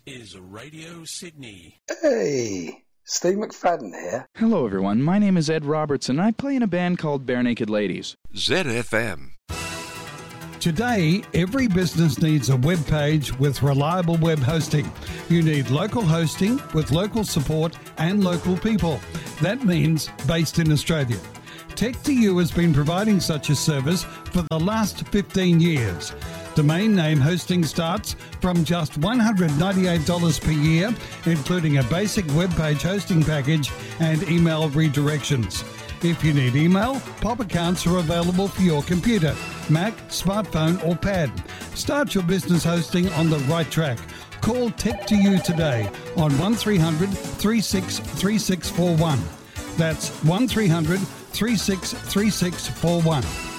is Radio Sydney. Hey, Steve McFadden here. Hello everyone, my name is Ed Robertson and I play in a band called Bare Naked Ladies. ZFM. Today, every business needs a web page with reliable web hosting. You need local hosting with local support and local people. That means based in Australia. Tech2U has been providing such a service for the last 15 years. Domain name hosting starts from just $198 per year, including a basic web page hosting package and email redirections. If you need email, POP accounts are available for your computer, Mac, smartphone or pad. Start your business hosting on the right track. Call Tech2U today on 1300 36 3641. That's 1300 36 3641.